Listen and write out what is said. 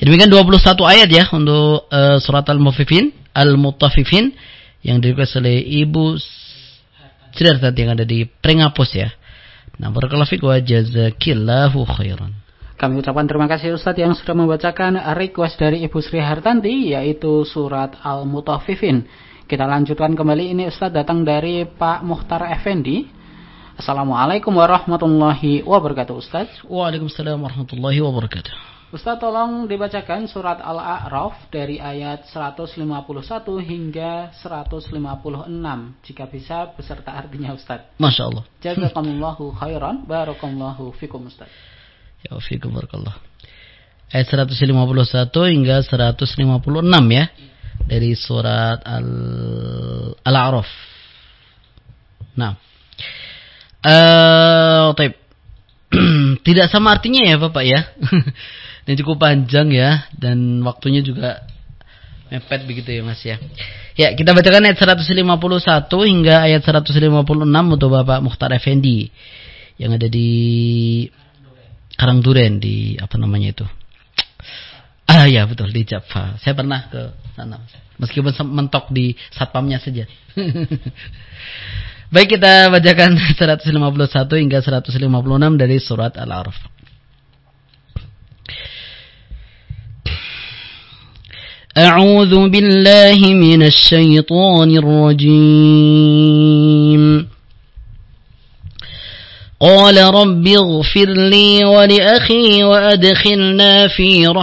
Demikian 21 ayat ya untuk surat Al-Mutaffifin yang direquest oleh Ibu Sidartati yang ada di Prengapus ya. Nah, barakallahu fiik wa jazakillahu khairan. Kami ucapkan terima kasih Ustadz yang sudah membacakan request dari Ibu Sri Hartanti, yaitu surat Al-Mutaffifin. Kita lanjutkan kembali, ini Ustadz datang dari Pak Muhtar Effendi. Assalamualaikum warahmatullahi wabarakatuh Ustadz. Waalaikumsalam warahmatullahi wabarakatuh. Ustadz tolong dibacakan surat Al-A'raf dari ayat 151 hingga 156 jika bisa beserta artinya Ustadz. Masya Allah. Jazakumullahu khairan, barakallahu fikum Ustadz. Ya fikum barakallah. Ayat 151 hingga 156 ya dari surat Al-A'raf. Nah. Tidak sama artinya ya Bapak ya. Ini cukup panjang ya, dan waktunya juga mepet begitu ya Mas ya. Ya, kita bacakan ayat 151 hingga ayat 156 untuk Bapak Mukhtar Effendi yang ada di Karangduren, di apa namanya itu? Ya betul, di Java. Saya pernah ke sana, meskipun mentok di satpamnya saja. Baik, kita bacakan 151 hingga 156 dari surat Al-A'raf. أعوذ بالله من الشيطان الرجيم قال رب اغفر لي ولأخي وأدخلنا في